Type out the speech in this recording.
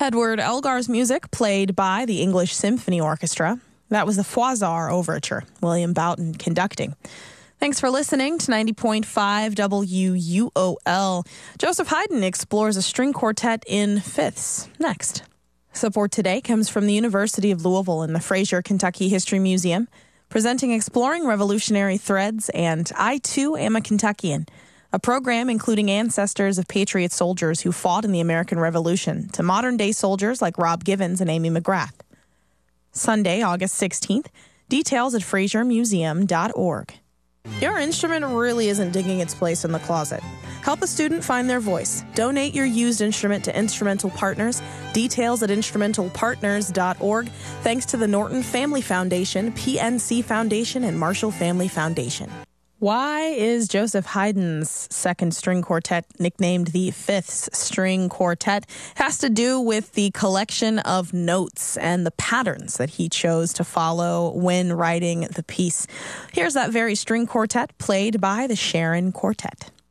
Edward Elgar's music played by the English Symphony Orchestra. That was the Froissart Overture, William Boughton conducting. Thanks for listening to 90.5 WUOL. Joseph Haydn explores a string quartet in fifths. Next. Support today comes from the University of Louisville and the Fraser Kentucky History Museum, presenting Exploring Revolutionary Threads and I, Too, Am a Kentuckian, a program including ancestors of patriot soldiers who fought in the American Revolution to modern-day soldiers like Rob Givens and Amy McGrath. Sunday, August 16th, details at frasermuseum.org. Your instrument really isn't digging its place in the closet. Help a student find their voice. Donate your used instrument to Instrumental Partners. Details at instrumentalpartners.org. Thanks to the Norton Family Foundation, PNC Foundation, and Marshall Family Foundation. Why is Joseph Haydn's second string quartet nicknamed the Fifth String Quartet? Has to do with the collection of notes and the patterns that he chose to follow when writing the piece. Here's that very string quartet played by the Sharon Quartet.